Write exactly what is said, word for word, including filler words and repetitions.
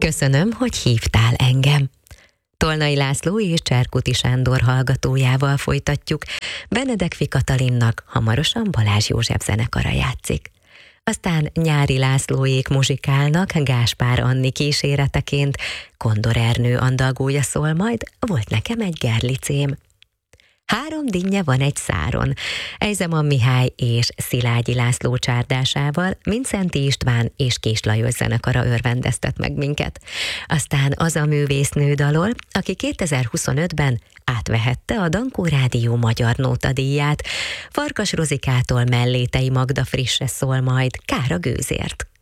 Köszönöm, hogy hívtál engem. Tolnai László és Cserkuti Sándor hallgatójával folytatjuk. Benedek Katalinnak hamarosan Balázs József zenekara játszik. Aztán Nyári Lászlóék muzsikálnak Gáspár Anni kíséreteként, Kondor Ernő andalgója szól majd, volt nekem egy gerlicém. Három dinnye van egy száron. Ejzeman Mihály és Szilágyi László csárdásával Mindszenty István és Kis Lajos zenekara örvendeztet meg minket. Aztán az a művésznő dalol, aki kétezer-huszonötben átvehette a Dankó Rádió Magyar Nóta díját. Farkas Rozikától Mellétei Magda frisse szól majd, Kár a gőzért.